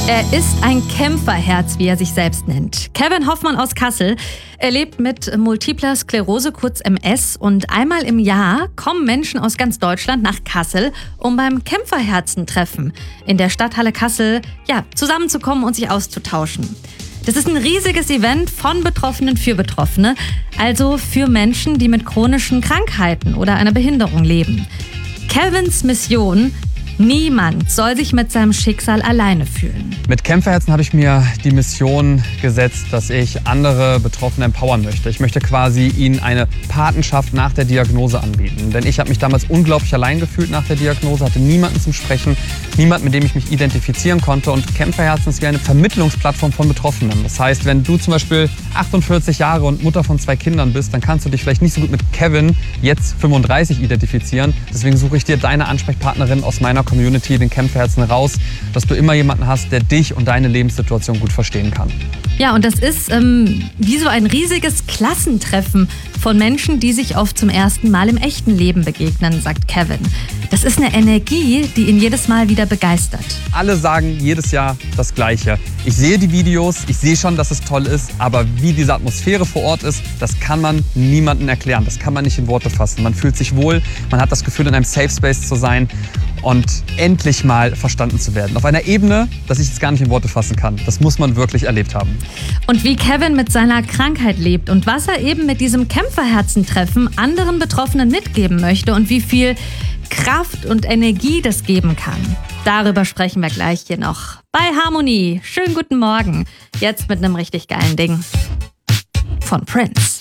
Er ist ein Kämpferherz, wie er sich selbst nennt. Kevin Hoffmann aus Kassel. Er lebt mit multipler Sklerose, kurz MS. Und einmal im Jahr kommen Menschen aus ganz Deutschland nach Kassel, um beim Kämpferherzen-Treffen in der Stadthalle Kassel zusammenzukommen und sich auszutauschen. Das ist ein riesiges Event von Betroffenen für Betroffene, also für Menschen, die mit chronischen Krankheiten oder einer Behinderung leben. Kevins Mission: Niemand soll sich mit seinem Schicksal alleine fühlen. Mit Kämpferherzen habe ich mir die Mission gesetzt, dass ich andere Betroffene empowern möchte. Ich möchte quasi ihnen eine Patenschaft nach der Diagnose anbieten. Denn ich habe mich damals unglaublich allein gefühlt nach der Diagnose, hatte niemanden zum Sprechen, niemanden, mit dem ich mich identifizieren konnte. Und Kämpferherzen ist wie eine Vermittlungsplattform von Betroffenen. Das heißt, wenn du zum Beispiel 48 Jahre und Mutter von 2 Kindern bist, dann kannst du dich vielleicht nicht so gut mit Kevin, jetzt 35, identifizieren. Deswegen suche ich dir deine Ansprechpartnerin aus meiner Community, den Kämpferherzen, raus, dass du immer jemanden hast, der dich und deine Lebenssituation gut verstehen kann. Ja, und das ist wie so ein riesiges Klassentreffen von Menschen, die sich oft zum ersten Mal im echten Leben begegnen, sagt Kevin. Das ist eine Energie, die ihn jedes Mal wieder begeistert. Alle sagen jedes Jahr das Gleiche. Ich sehe die Videos, ich sehe schon, dass es toll ist, aber wie diese Atmosphäre vor Ort ist, das kann man niemandem erklären. Das kann man nicht in Worte fassen. Man fühlt sich wohl, man hat das Gefühl, in einem Safe Space zu sein und endlich mal verstanden zu werden. Auf einer Ebene, dass ich es gar nicht in Worte fassen kann. Das muss man wirklich erlebt haben. Und wie Kevin mit seiner Krankheit lebt und was er eben mit diesem Kämpferherzentreffen anderen Betroffenen mitgeben möchte und wie viel Kraft und Energie das geben kann. Darüber sprechen wir gleich hier noch bei Harmonie. Schönen guten Morgen. Jetzt mit einem richtig geilen Ding von Prince.